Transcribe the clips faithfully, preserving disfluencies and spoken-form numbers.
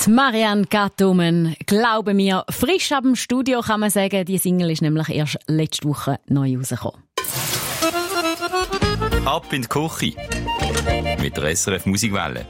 Marianne Gattumen, glaube mir, frisch ab dem Studio kann man sagen, die Single ist nämlich erst letzte Woche neu rausgekommen. Ab in die Küche mit der S R F Musikwelle.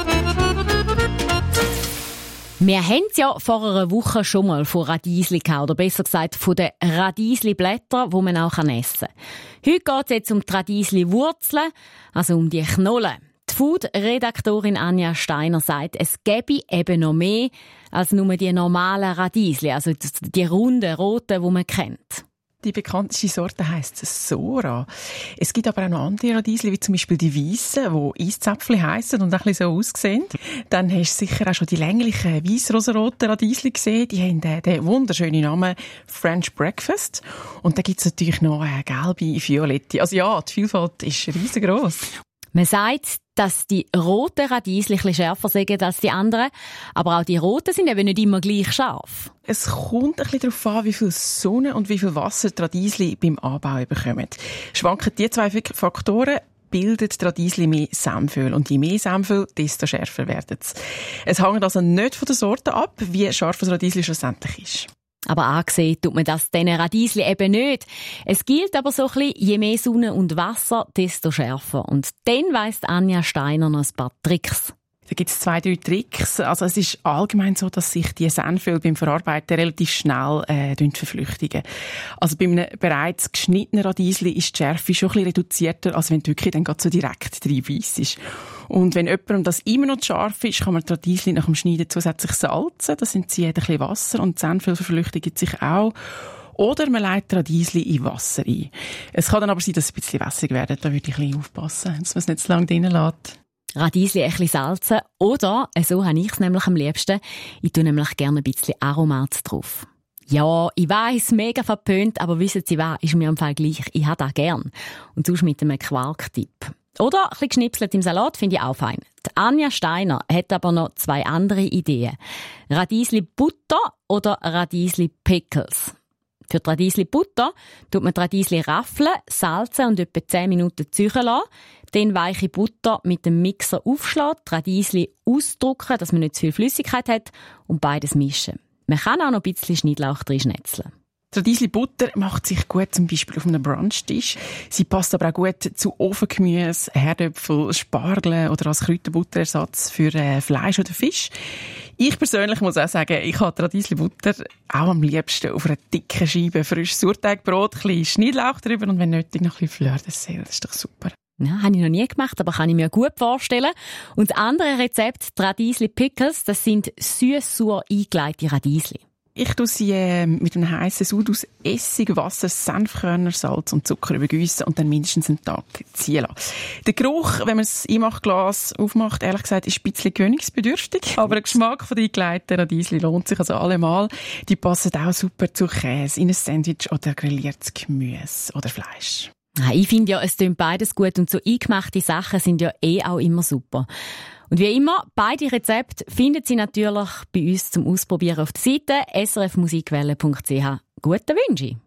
Wir haben es ja vor einer Woche schon mal von Radiesli gehabt, oder besser gesagt von den Radiesli-Blättern, die man auch essen kann. Heute geht es jetzt um die Radiesli-Wurzeln, also um die Knollen. Die Food-Redaktorin Anja Steiner sagt, es gäbe eben noch mehr als nur die normalen Radiesli, also die runden, roten, die man kennt. Die bekannteste Sorte heisst Sora. Es gibt aber auch noch andere Radiesli, wie zum Beispiel die weissen, die Eiszäpfli heissen und ein bisschen so aussehen. Dann hast du sicher auch schon die länglichen weiss-rosaroten Radiesli gesehen. Die haben den, den wunderschönen Namen French Breakfast. Und dann gibt es natürlich noch äh, gelbe, violette. Also ja, die Vielfalt ist riesengroß. Man sagt, dass die roten Radiesli ein bisschen schärfer sind als die anderen. Aber auch die roten sind eben nicht immer gleich scharf. Es kommt ein bisschen darauf an, wie viel Sonne und wie viel Wasser die Radiesli beim Anbau bekommen. Schwanken die zwei Faktoren, bildet die Radiesli mehr Senföl. Und je mehr Senföl, desto schärfer werden sie. Es hängt also nicht von der Sorte ab, wie scharf das Radiesli schlussendlich ist. Aber angesehen tut man das diesen Radiesli eben nicht. Es gilt aber so ein bisschen, je mehr Sonne und Wasser, desto schärfer. Und dann weiss Anja Steiner noch ein paar Tricks. Da gibt es zwei, drei Tricks. Also es ist allgemein so, dass sich die Senföl beim Verarbeiten relativ schnell äh, verflüchtigen. Also bei einem bereits geschnittenen Radiesli ist die Schärfe schon ein bisschen reduzierter, als wenn du wirklich dann gerade so direkt reinbeissest. Und wenn jemandem das immer noch zu scharf ist, kann man die Radiesli nach dem Schneiden zusätzlich salzen. Das entzieht ein bisschen Wasser und die Senföl verflüchtigen sich auch. Oder man legt Radiesli in Wasser ein. Es kann dann aber sein, dass es ein bisschen wässrig wird. Da würde ich ein bisschen aufpassen, dass man es nicht zu lange drinnen lässt. Radiesli ein bisschen salzen. Oder, so habe ich es nämlich am liebsten, ich tue nämlich gerne ein bisschen Aromat drauf. Ja, ich weiss, mega verpönt, aber wissen Sie was, ist mir im Fall gleich. Ich habe das gern. Und sonst mit einem Quarktipp. Oder ein bisschen geschnipselt im Salat finde ich auch fein. Die Anja Steiner hat aber noch zwei andere Ideen. Radiesli Butter oder Radiesli Pickles. Für die Radiesli Butter tut man die Radiesli raffeln, salzen und etwa zehn Minuten ziehen lassen. Dann weiche Butter mit dem Mixer aufschlagen, die Radiesli ausdrücken, dass man nicht zu viel Flüssigkeit hat und beides mischen. Man kann auch noch ein bisschen Schnittlauch drin schnetzeln. Die Radiesli Butter macht sich gut zum Beispiel auf einem Brunchtisch. Sie passt aber auch gut zu Ofengemüse, Herdöpfel, Spargel oder als Kräuterbutterersatz für äh, Fleisch oder Fisch. Ich persönlich muss auch sagen, ich habe die Radiesli Butter auch am liebsten auf einer dicken Scheibe frisches Sauerteigbrot, ein bisschen Schnittlauch drüber und wenn nötig noch ein bisschen Fleur de Sel. Das ist doch super. Ja, habe ich noch nie gemacht, aber kann ich mir gut vorstellen. Und das andere Rezept, die Radiesli Pickles, das sind süß-sauer eingelegte Radiesli. Ich tue sie äh, mit einem heissen Sud aus Essig, Wasser, Senfkörner, Salz und Zucker übergießen und dann mindestens einen Tag ziehen lassen. Der Geruch, wenn man das Einmachglas aufmacht, ehrlich gesagt, ist ein bisschen gewöhnungsbedürftig. Aber der Geschmack von den eingelegten Radiesli lohnt sich also allemal. Die passen auch super zu Käse, in ein Sandwich oder grilliertes Gemüse oder Fleisch. Ich finde ja, es tönt beides gut und so eingemachte Sachen sind ja eh auch immer super. Und wie immer, beide Rezepte finden Sie natürlich bei uns zum Ausprobieren auf der Seite s r f musikwelle punkt c h. Guten Wünsche!